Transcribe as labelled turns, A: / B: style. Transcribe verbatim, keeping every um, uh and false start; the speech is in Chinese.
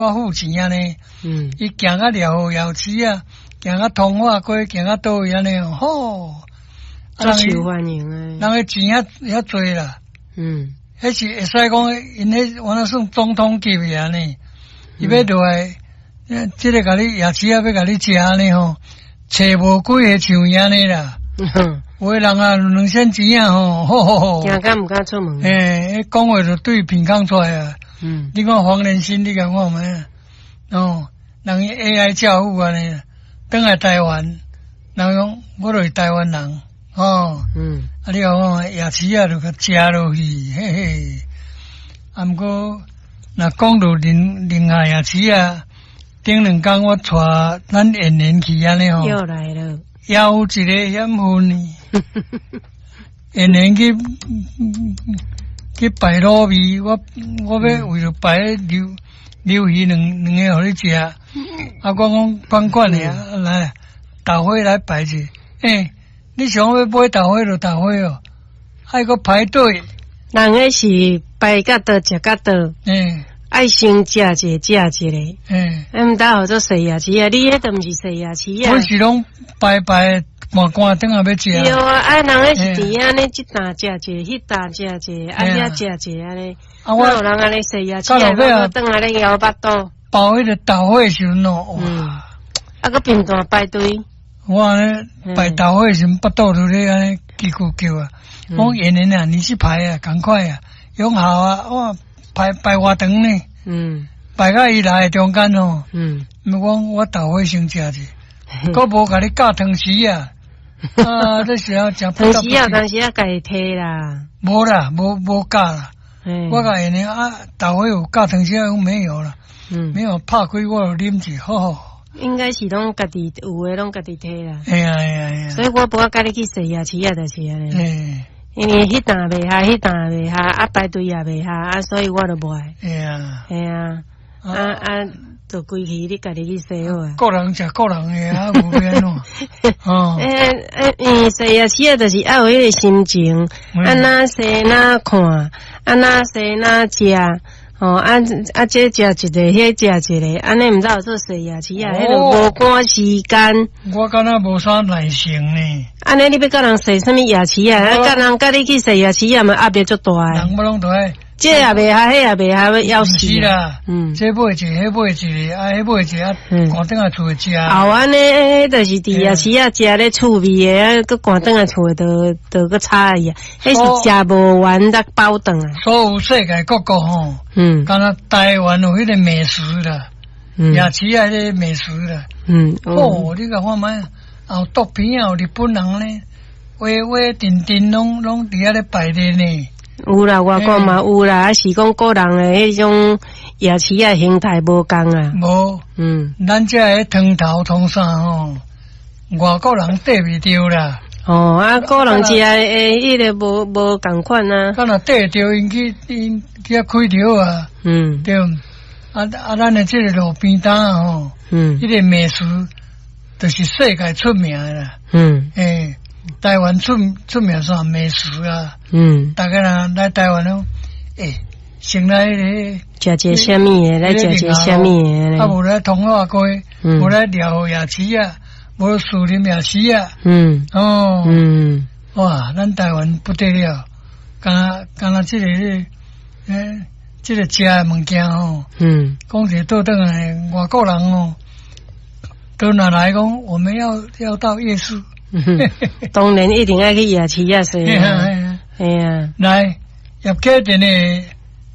A: 我付钱安尼，
B: 嗯，
A: 伊行到辽瑶池啊，行到通化街，行到倒位安尼哦，吼，
B: 真受欢迎诶，
A: 人诶钱遐遐多啦，
B: 嗯，
A: 迄是会使讲，因迄我那算总统级诶安尼，伊要落来，即个甲你夜市啊，要甲你食安尼吼，找无几个像伊安尼啦。有诶人啊，两千钱啊吼，吼吼吼，
B: 惊敢毋敢出门？
A: 诶，讲话就对鼻孔出来啊。
B: 嗯，
A: 你看黄连新，你甲看咩？哦，人 A I 教父安尼，倒来台湾，人讲我就是台湾人，哦，
B: 嗯，
A: 啊，你讲看夜市啊，就甲食落去，嘿嘿。啊，毋过若讲到宁宁夏夜市啊，顶两工我带咱演员去安尼吼，
B: 又来了，
A: 也有一个险分呢。演员去去摆卤味，我我要为了摆溜溜鱼两两个互你食，啊，我讲管管的啊，来大伙来摆者，诶，你想要买大伙就大伙哦，还个排队，
B: 人个是摆甲倒食甲倒，
A: 诶
B: 爱先食一个食一个，
A: 诶，
B: 啊，毋当好做细牙齿啊，你迄都毋是细牙齿啊
A: 我，是拢摆摆满罐等下要食，
B: 对啊，啊，人个是伫安尼即搭食一个，迄搭食一个，啊，遐食一个安尼。
A: 啊，我
B: 有人安尼细牙齿，
A: 到后尾啊，
B: 等下咧摇巴肚，
A: 包迄个大伙的时阵哦，哇！
B: 啊个平段排队，
A: 我安尼摆大伙的时阵，巴肚都咧安尼叽咕叫啊！我演员啊，你去排啊，赶快啊，用好啊！哇，排排偌长呢？
B: 嗯，
A: 排到伊来中间哦。
B: 嗯，
A: 毋我我大伙先食者，佫无甲你教汤匙啊！啊，这时候食
B: 汤匙啊，汤匙啊，家己摕啦。
A: 无啦，无无教啦。我甲演员啊，大伙有教汤匙啊，没有啦。嗯，没有拍开我就啉一好。
B: 应该是拢家己有诶，拢家己摕啦。
A: 哎呀哎呀哎呀！所
B: 以我无甲你去洗牙齿啊，就是安尼。
A: 哎，
B: 因为迄搭袂下，迄搭袂下，啊排队也袂下，啊所以我就无爱。
A: 哎呀，
B: 哎呀，啊啊，就规气你家己去洗好啊。
A: 个人食个人诶，啊无变咯。哦，
B: 诶诶，因为洗牙齿啊，就是要有迄个心情，啊哪洗哪看，啊哪洗哪食。哦，啊啊，这食一个，迄食一个，安尼毋知有做洗牙齿啊，迄个无赶时间。
A: 我敢若无啥耐性呢。
B: 安尼你要甲人洗什么牙齿啊？啊，甲人甲你去洗牙齿啊，嘛压力足大诶。
A: 人要拢都爱。
B: 这也袂下，迄也袂下，要要死
A: 啦。嗯，这买一个，迄买一个，啊，迄买一个，啊，赶等下厝食。
B: 后安尼，迄就是伫牙齿啊，食咧趣味诶，啊，佮赶等下厝都都佮差伊啊，迄是食无完得包顿啊。
A: 所有世界各国吼，
B: 嗯，
A: 敢若台湾有迄个美食啦，牙齿啊，迄个美食啦。嗯，哦，你甲看卖，后毒片啊，日本人咧，话话定定拢拢伫遐咧排练呢。
B: 有啦，我讲嘛有啦，还是讲个人诶迄种牙齿啊形态无共啊。
A: 无，嗯，咱这迄汤头汤啥吼，外国人对袂着啦。
B: 哦，啊，个人食诶，迄个无无共款啊。
A: 敢若对着因去因去遐开条啊。嗯，对。啊啊，咱诶这个路边摊吼，嗯，迄个美食就是世界出名诶啦。嗯，诶。台湾出出名啥美食啊？嗯，大家人来台湾咯，诶，先来迄
B: 个食一虾米诶，来食一虾米诶，
A: 啊，无来通化街，无来辽牙齿啊，无树林牙齿啊，嗯，哦，嗯，哇，咱台湾不得了，敢若敢若这个诶，这个食诶物件吼，嗯，讲起倒转来，外国人哦，都拿来讲，我们要要到夜市。
B: 当然一定要去牙齿啊，是啊，哎呀，
A: 来，入客店诶，